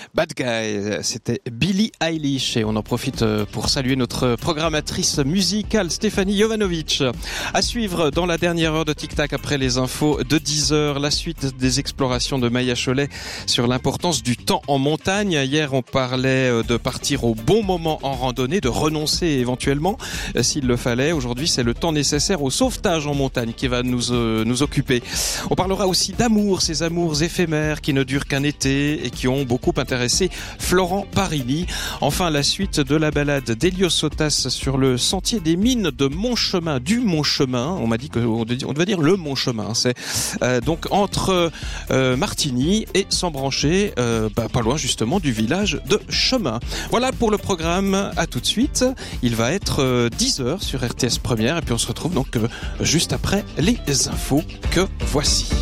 Bad Guy, c'était Billie Eilish et on en profite pour saluer notre programmatrice musicale Stéphanie Jovanovic. À suivre dans la dernière heure de Tic Tac après les infos de 10h, la suite des explorations de Maya Cholet sur l'importance du temps en montagne. Hier on parlait de partir au bon moment en randonnée, de renoncer éventuellement s'il le fallait. Aujourd'hui c'est le temps nécessaire au sauvetage en montagne qui va nous occuper. On parlera aussi d'amour, ces amours éphémères qui ne durent qu'un été et qui ont beaucoup intéressé Florent Parini. Enfin, la suite de la balade d'Hélios Sotas sur le sentier des mines de Montchemin, du Montchemin. On m'a dit qu'on devait dire le Montchemin. C'est donc entre Martigny et Sembranché, pas loin justement du village de Chemin. Voilà pour le programme. À tout de suite. Il va être 10h sur RTS Première et puis on se retrouve donc juste après les infos que voici.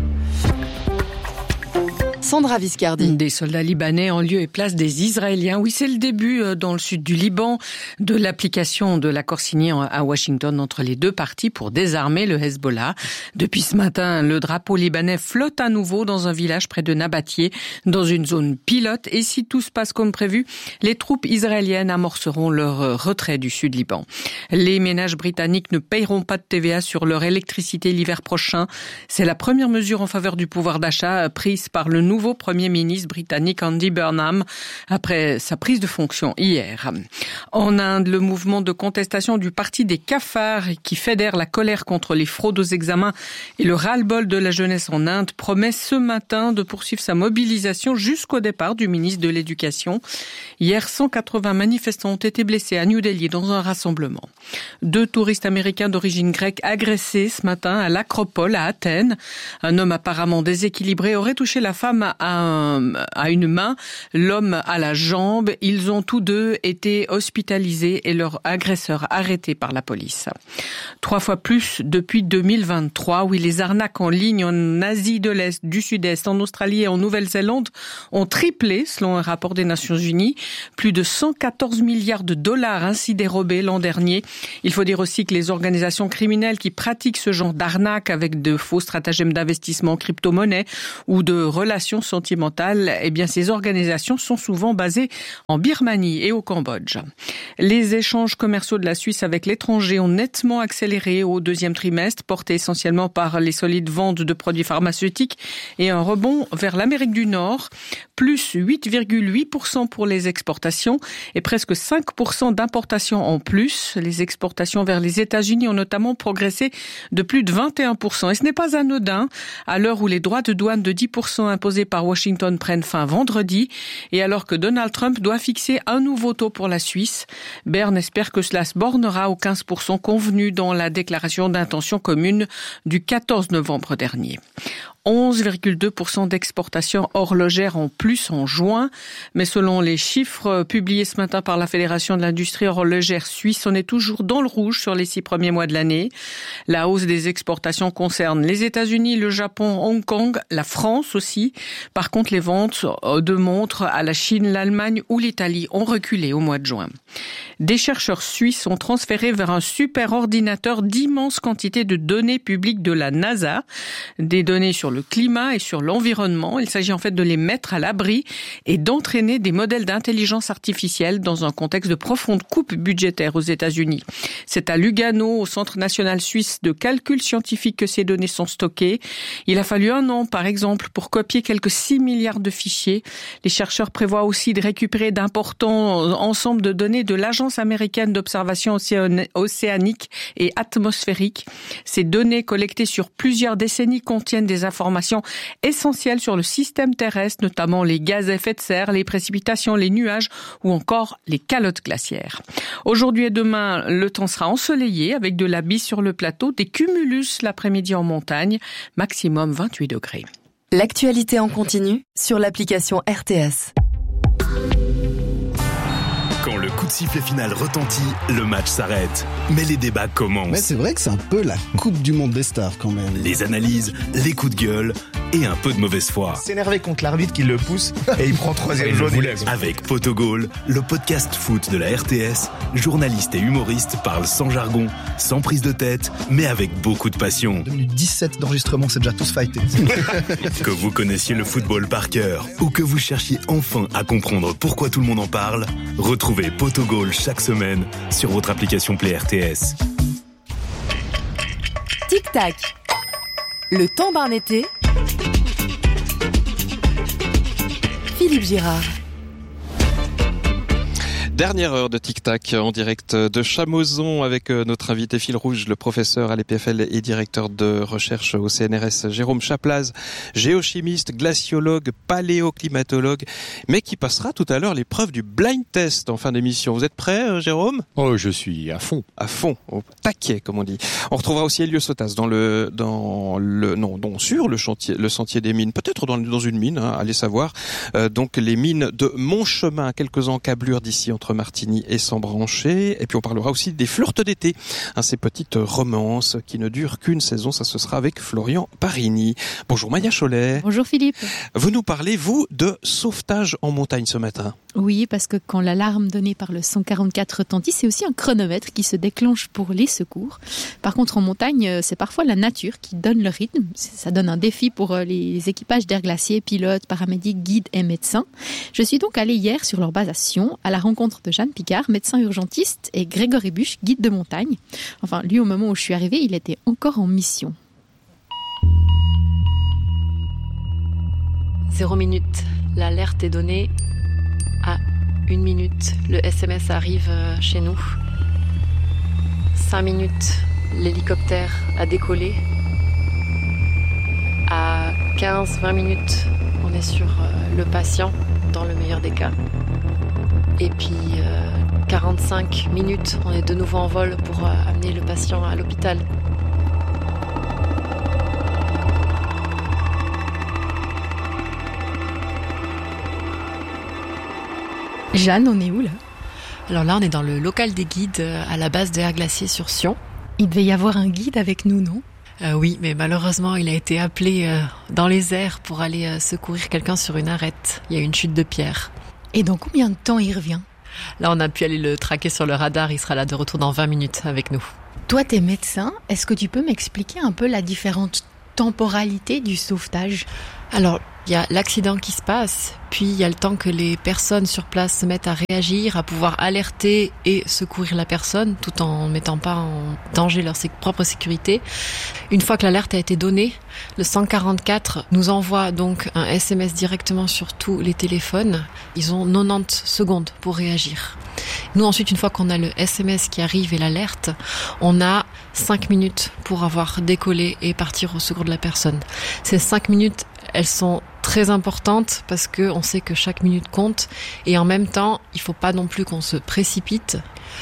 Sandra Viscardi. Des soldats libanais en lieu et place des Israéliens. Oui, c'est le début dans le sud du Liban de l'application de l'accord signé à Washington entre les deux parties pour désarmer le Hezbollah. Depuis ce matin, le drapeau libanais flotte à nouveau dans un village près de Nabatieh, dans une zone pilote. Et si tout se passe comme prévu, les troupes israéliennes amorceront leur retrait du sud Liban. Les ménages britanniques ne paieront pas de TVA sur leur électricité l'hiver prochain. C'est la première mesure en faveur du pouvoir d'achat prise par le nouveau Premier ministre britannique Andy Burnham après sa prise de fonction hier. En Inde, le mouvement de contestation du Parti des cafards qui fédère la colère contre les fraudes aux examens et le ras-le-bol de la jeunesse en Inde promet ce matin de poursuivre sa mobilisation jusqu'au départ du ministre de l'Éducation. Hier, 180 manifestants ont été blessés à New Delhi dans un rassemblement. 2 touristes américains d'origine grecque agressés ce matin à l'Acropole à Athènes. Un homme apparemment déséquilibré aurait touché la femme à une main, l'homme à la jambe. Ils ont tous deux été hospitalisés et leur agresseur arrêté par la police. 3 fois plus depuis 2023. Oui, les arnaques en ligne en Asie de l'Est, du Sud-Est, en Australie et en Nouvelle-Zélande ont triplé selon un rapport des Nations Unies. Plus de 114 milliards de dollars ainsi dérobés l'an dernier. Il faut dire aussi que les organisations criminelles qui pratiquent ce genre d'arnaques avec de faux stratagèmes d'investissement en crypto-monnaie ou de relations sentimentales, eh bien ces organisations sont souvent basées en Birmanie et au Cambodge. Les échanges commerciaux de la Suisse avec l'étranger ont nettement accéléré au 2e trimestre, portés essentiellement par les solides ventes de produits pharmaceutiques et un rebond vers l'Amérique du Nord, plus 8,8% pour les exportations et presque 5% d'importations en plus. Les exportations vers les États-Unis ont notamment progressé de plus de 21%. Et ce n'est pas anodin à l'heure où les droits de douane de 10% imposés par Washington prennent fin vendredi et alors que Donald Trump doit fixer un nouveau taux pour la Suisse. Berne espère que cela se bornera aux 15% convenus dans la déclaration d'intention commune du 14 novembre dernier. 11,2% d'exportations horlogères en plus en juin. Mais selon les chiffres publiés ce matin par la Fédération de l'industrie horlogère suisse, on est toujours dans le rouge sur les 6 premiers mois de l'année. La hausse des exportations concerne les États-Unis, le Japon, Hong Kong, la France aussi. Par contre, les ventes de montres à la Chine, l'Allemagne ou l'Italie ont reculé au mois de juin. Des chercheurs suisses ont transféré vers un superordinateur d'immenses quantités de données publiques de la NASA, des données sur le climat et sur l'environnement. Il s'agit en fait de les mettre à l'abri et d'entraîner des modèles d'intelligence artificielle dans un contexte de profonde coupe budgétaire aux États-Unis. C'est à Lugano, au Centre national suisse de calcul scientifique, que ces données sont stockées. Il a fallu 1 an, par exemple, pour copier quelques 6 milliards de fichiers. Les chercheurs prévoient aussi de récupérer d'importants ensembles de données de l'Agence américaine d'observation océanique et atmosphérique. Ces données collectées sur plusieurs décennies contiennent des informations essentielles sur le système terrestre, notamment les gaz à effet de serre, les précipitations, les nuages ou encore les calottes glaciaires. Aujourd'hui et demain, le temps sera ensoleillé avec de la bise sur le plateau, des cumulus l'après-midi en montagne, maximum 28 degrés. L'actualité en continu sur l'application RTS. Quand le coup de de sifflet final retentit, le match s'arrête. Mais les débats commencent. Mais c'est vrai que c'est un peu la Coupe du Monde des stars quand même. Les analyses, les coups de gueule et un peu de mauvaise foi. S'énerver contre l'arbitre qui le pousse et il prend 3e jaune. Avec Potogol, le podcast foot de la RTS, journalistes et humoristes parlent sans jargon, sans prise de tête, mais avec beaucoup de passion. 17 d'enregistrement, c'est déjà tous fightés. Que vous connaissiez le football par cœur ou que vous cherchiez enfin à comprendre pourquoi tout le monde en parle, retrouvez Potogol chaque semaine sur votre application Play RTS. Tic Tac. Le temps d'un été. Philippe Girard. Dernière heure de Tic Tac en direct de Chamoson avec notre invité fil rouge, le professeur à l'EPFL et directeur de recherche au CNRS, Jérôme Chaplaz, géochimiste, glaciologue, paléoclimatologue, mais qui passera tout à l'heure l'épreuve du blind test en fin d'émission. Vous êtes prêt, Jérôme ? Oh, je suis à fond. À fond, au taquet, comme on dit. On retrouvera aussi Elios Sotas sur le sentier des mines, peut-être dans une mine, allez savoir. Donc les mines de Montchemin, quelques encablures d'ici entre Martigny et Sembranché. Et puis on parlera aussi des flirts d'été, ces petites romances qui ne durent qu'une saison. Ça, ce sera avec Florian Parini. Bonjour Maya Cholet. Bonjour Philippe. Vous nous parlez, vous, de sauvetage en montagne ce matin. Oui, parce que quand l'alarme donnée par le 144 retentit, c'est aussi un chronomètre qui se déclenche pour les secours. Par contre, en montagne, c'est parfois la nature qui donne le rythme. Ça donne un défi pour les équipages d'air glacier, pilotes, paramédics, guides et médecins. Je suis donc allée hier sur leur base à Sion, à la rencontre de Jeanne Picard, médecin urgentiste, et Grégory Buche, guide de montagne. Enfin, lui, au moment où je suis arrivée, il était encore en mission. 0 minute, l'alerte est donnée. À 1 minute, le SMS arrive chez nous. 5 minutes, l'hélicoptère a décollé. À 15-20 minutes, on est sur le patient, dans le meilleur des cas. Et puis 45 minutes, on est de nouveau en vol pour amener le patient à l'hôpital. Jeanne, on est où là ? Alors là, on est dans le local des guides à la base de Air Glacier sur Sion. Il devait y avoir un guide avec nous, non ? Oui, mais malheureusement, il a été appelé dans les airs pour aller secourir quelqu'un sur une arête. Il y a eu une chute de pierre. Et dans combien de temps il revient ? Là, on a pu aller le traquer sur le radar. Il sera là de retour dans 20 minutes avec nous. Toi, t'es médecin. Est-ce que tu peux m'expliquer un peu la différente temporalité du sauvetage ? Alors, il y a l'accident qui se passe, puis il y a le temps que les personnes sur place se mettent à réagir, à pouvoir alerter et secourir la personne, tout en ne mettant pas en danger leur propre sécurité. Une fois que l'alerte a été donnée, le 144 nous envoie donc un SMS directement sur tous les téléphones. Ils ont 90 secondes pour réagir. Nous, ensuite, une fois qu'on a le SMS qui arrive et l'alerte, on a 5 minutes pour avoir décollé et partir au secours de la personne. Ces 5 minutes, elles sont très importantes parce que on sait que chaque minute compte et en même temps, il faut pas non plus qu'on se précipite.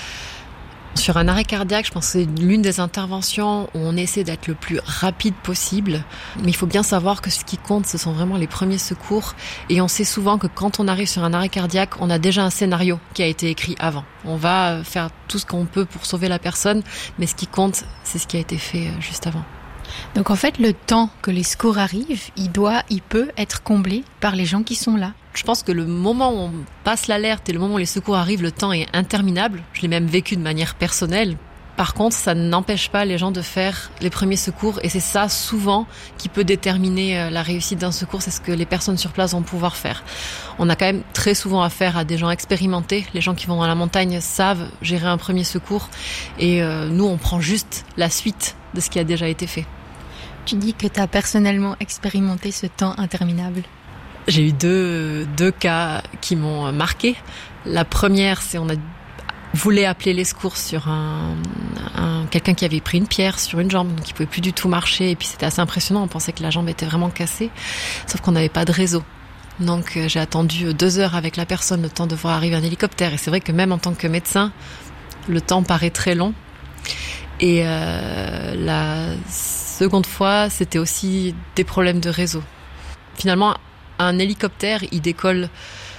Sur un arrêt cardiaque, je pense que c'est l'une des interventions où on essaie d'être le plus rapide possible. Mais il faut bien savoir que ce qui compte, ce sont vraiment les premiers secours. Et on sait souvent que quand on arrive sur un arrêt cardiaque, on a déjà un scénario qui a été écrit avant. On va faire tout ce qu'on peut pour sauver la personne, mais ce qui compte, c'est ce qui a été fait juste avant. Donc en fait, le temps que les secours arrivent, il peut être comblé par les gens qui sont là. Je pense que le moment où on passe l'alerte et le moment où les secours arrivent, le temps est interminable. Je l'ai même vécu de manière personnelle. Par contre, ça n'empêche pas les gens de faire les premiers secours et c'est ça souvent qui peut déterminer la réussite d'un secours, c'est ce que les personnes sur place vont pouvoir faire. On a quand même très souvent affaire à des gens expérimentés. Les gens qui vont dans la montagne savent gérer un premier secours et nous, on prend juste la suite de ce qui a déjà été fait. Tu dis que tu as personnellement expérimenté ce temps interminable. J'ai eu deux cas qui m'ont marqué. La première, c'est on voulait appeler les secours sur quelqu'un qui avait pris une pierre sur une jambe, donc il pouvait plus du tout marcher. Et puis c'était assez impressionnant, on pensait que la jambe était vraiment cassée, sauf qu'on n'avait pas de réseau. Donc j'ai attendu 2 heures avec la personne, le temps de voir arriver un hélicoptère. Et c'est vrai que même en tant que médecin, le temps paraît très long. Et la seconde fois, c'était aussi des problèmes de réseau. Finalement, un hélicoptère, il décolle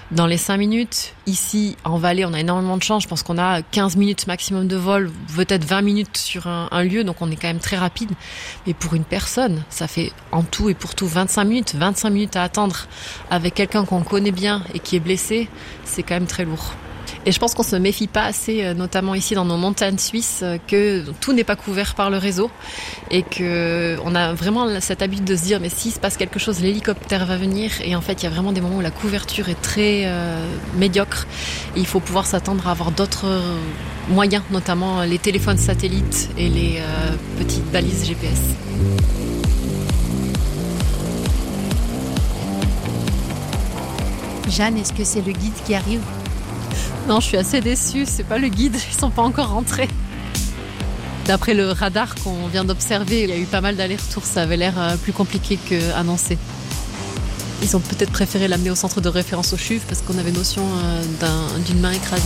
dans les 5 minutes. Ici, en vallée, on a énormément de chance. Je pense qu'on a 15 minutes maximum de vol, peut-être 20 minutes sur un lieu, donc on est quand même très rapide. Mais pour une personne, ça fait en tout et pour tout 25 minutes à attendre avec quelqu'un qu'on connaît bien et qui est blessé, c'est quand même très lourd. Et je pense qu'on se méfie pas assez, notamment ici dans nos montagnes suisses, que tout n'est pas couvert par le réseau et que on a vraiment cette habitude de se dire mais s'il se passe quelque chose, l'hélicoptère va venir. Et en fait, il y a vraiment des moments où la couverture est très médiocre. Et il faut pouvoir s'attendre à avoir d'autres moyens, notamment les téléphones satellites et les petites balises GPS. Jeanne, est-ce que c'est le guide qui arrive ? Non, je suis assez déçue, c'est pas le guide, ils sont pas encore rentrés. D'après le radar qu'on vient d'observer, il y a eu pas mal d'allers-retours, ça avait l'air plus compliqué qu'annoncé. Ils ont peut-être préféré l'amener au centre de référence au CHUV parce qu'on avait notion d'une main écrasée.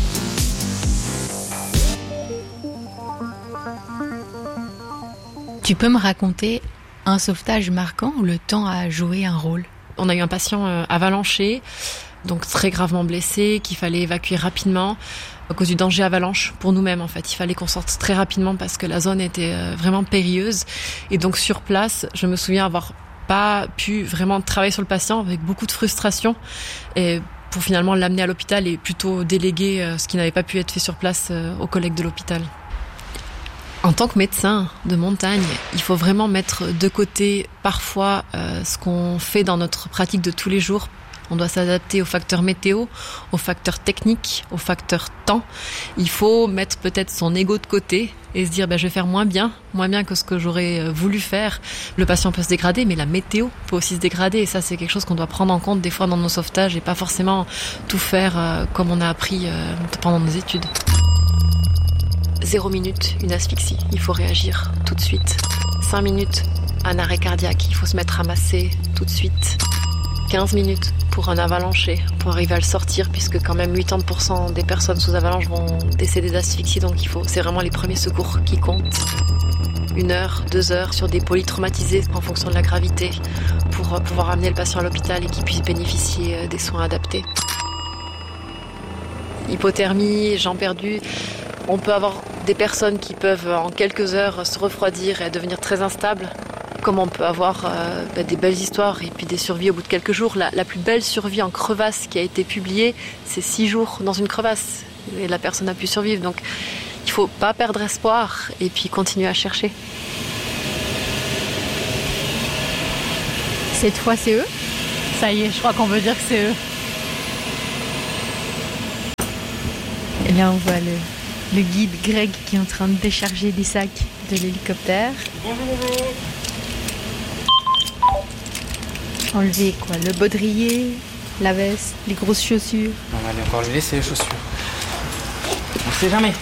Tu peux me raconter un sauvetage marquant où le temps a joué un rôle ? On a eu un patient avalanché, donc très gravement blessé, qu'il fallait évacuer rapidement à cause du danger avalanche pour nous-mêmes en fait. Il fallait qu'on sorte très rapidement parce que la zone était vraiment périlleuse. Et donc sur place, je me souviens avoir pas pu vraiment travailler sur le patient avec beaucoup de frustration et pour finalement l'amener à l'hôpital et plutôt déléguer ce qui n'avait pas pu être fait sur place aux collègues de l'hôpital. En tant que médecin de montagne, il faut vraiment mettre de côté parfois ce qu'on fait dans notre pratique de tous les jours. On doit s'adapter aux facteurs météo, aux facteurs techniques, aux facteurs temps. Il faut mettre peut-être son ego de côté et se dire je vais faire moins bien que ce que j'aurais voulu faire. Le patient peut se dégrader, mais la météo peut aussi se dégrader. Et ça, c'est quelque chose qu'on doit prendre en compte des fois dans nos sauvetages et pas forcément tout faire comme on a appris pendant nos études. 0 minute, une asphyxie. Il faut réagir tout de suite. 5 minutes, un arrêt cardiaque. Il faut se mettre à masser tout de suite. 15 minutes pour un avalanché, pour arriver à le sortir, puisque quand même 80% des personnes sous avalanche vont décéder d'asphyxie, donc c'est vraiment les premiers secours qui comptent. 1 heure, 2 heures sur des polytraumatisés en fonction de la gravité, pour pouvoir amener le patient à l'hôpital et qu'il puisse bénéficier des soins adaptés. Hypothermie, jambes perdues. On peut avoir des personnes qui peuvent en quelques heures se refroidir et devenir très instables. Comme on peut avoir des belles histoires et puis des survies au bout de quelques jours. La plus belle survie en crevasse qui a été publiée, c'est 6 jours dans une crevasse. Et la personne a pu survivre. Donc il ne faut pas perdre espoir et puis continuer à chercher. Cette fois, c'est eux ? Ça y est, je crois qu'on veut dire que c'est eux. Et là, on voit le guide Greg qui est en train de décharger des sacs de l'hélicoptère. Bonjour. Enlever quoi ? Le baudrier, la veste, les grosses chaussures. On va encore lui laisser les chaussures. On sait jamais.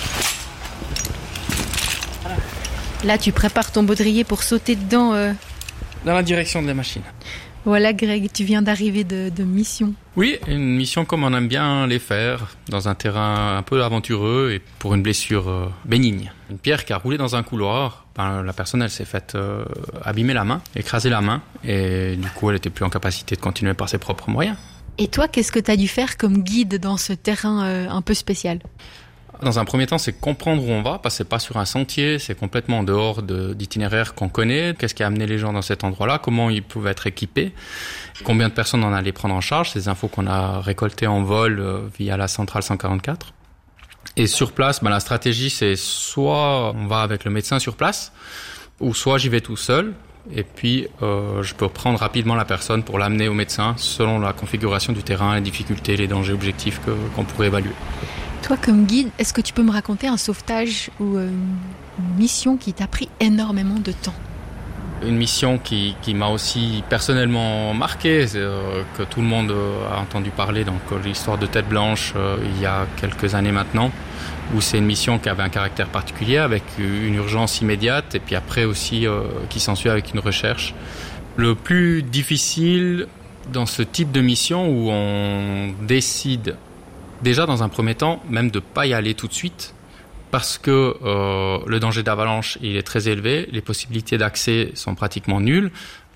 Voilà. Là, tu prépares ton baudrier pour sauter dedans. Dans la direction de la machine. Voilà, Greg, tu viens d'arriver de mission. Oui, une mission comme on aime bien les faire, dans un terrain un peu aventureux et pour une blessure bénigne. Une pierre qui a roulé dans un couloir, la personne elle s'est faite abîmer la main, écraser la main, et du coup elle n'était plus en capacité de continuer par ses propres moyens. Et toi, qu'est-ce que tu as dû faire comme guide dans ce terrain un peu spécial ? Dans un premier temps, c'est comprendre où on va, parce que c'est pas sur un sentier, c'est complètement en dehors d'itinéraires qu'on connaît. Qu'est-ce qui a amené les gens dans cet endroit-là, comment ils pouvaient être équipés, combien de personnes on allait prendre en charge, ces infos qu'on a récoltées en vol via la centrale 144. Et sur place, la stratégie, c'est soit on va avec le médecin sur place, ou soit j'y vais tout seul. Et puis, je peux prendre rapidement la personne pour l'amener au médecin selon la configuration du terrain, les difficultés, les dangers objectifs qu'on pourrait évaluer. Toi, comme guide, est-ce que tu peux me raconter un sauvetage ou une mission qui t'a pris énormément de temps ? Une mission qui m'a aussi personnellement marqué, que tout le monde a entendu parler, donc l'histoire de Tête Blanche il y a quelques années maintenant, où c'est une mission qui avait un caractère particulier, avec une urgence immédiate, et puis après aussi qui s'ensuit avec une recherche. Le plus difficile dans ce type de mission où on décide déjà dans un premier temps même de ne pas y aller tout de suite, parce que le danger d'avalanche il est très élevé, les possibilités d'accès sont pratiquement nulles,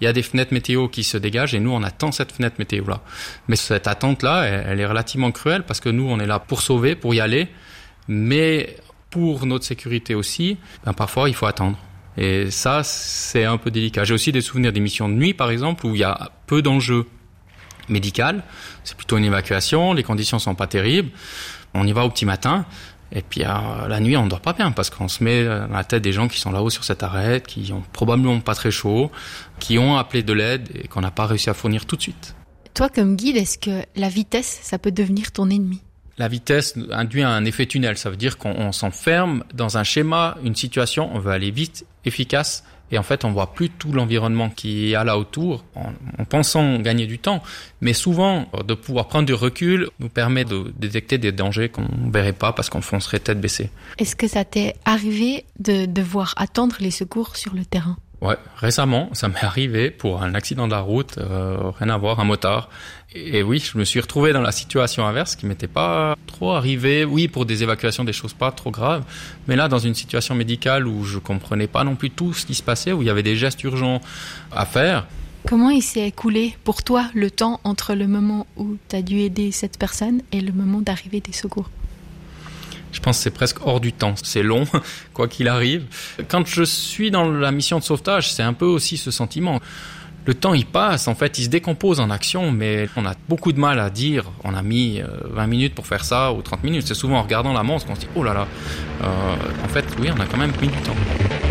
il y a des fenêtres météo qui se dégagent et nous, on attend cette fenêtre météo-là. Mais cette attente-là, elle est relativement cruelle parce que nous, on est là pour sauver, pour y aller. Mais pour notre sécurité aussi, parfois, il faut attendre. Et ça, c'est un peu délicat. J'ai aussi des souvenirs d'émissions de nuit, par exemple, où il y a peu d'enjeux médicaux. C'est plutôt une évacuation, les conditions sont pas terribles. On y va au petit matin. Et puis la nuit, on dort pas bien parce qu'on se met dans la tête des gens qui sont là-haut sur cette arête, qui ont probablement pas très chaud, qui ont appelé de l'aide et qu'on n'a pas réussi à fournir tout de suite. Toi, comme guide, est-ce que la vitesse, ça peut devenir ton ennemi ? La vitesse induit un effet tunnel. Ça veut dire qu'on s'enferme dans un schéma, une situation, on veut aller vite, efficace, et en fait, on voit plus tout l'environnement qui est là autour, en pensant gagner du temps. Mais souvent, de pouvoir prendre du recul nous permet de détecter des dangers qu'on ne verrait pas parce qu'on foncerait tête baissée. Est-ce que ça t'est arrivé de devoir attendre les secours sur le terrain ? Ouais, récemment, ça m'est arrivé pour un accident de la route, rien à voir, un motard. Et oui, je me suis retrouvé dans la situation inverse qui m'était pas trop arrivé. Oui, pour des évacuations, des choses pas trop graves. Mais là, dans une situation médicale où je comprenais pas non plus tout ce qui se passait, où il y avait des gestes urgents à faire. Comment il s'est écoulé pour toi le temps entre le moment où tu as dû aider cette personne et le moment d'arrivée des secours ? Je pense que c'est presque hors du temps. C'est long, quoi qu'il arrive. Quand je suis dans la mission de sauvetage, c'est un peu aussi ce sentiment. Le temps, il passe, en fait, il se décompose en action, mais on a beaucoup de mal à dire on a mis 20 minutes pour faire ça ou 30 minutes. C'est souvent en regardant la montre qu'on se dit oh là là. En fait, oui, on a quand même mis du temps.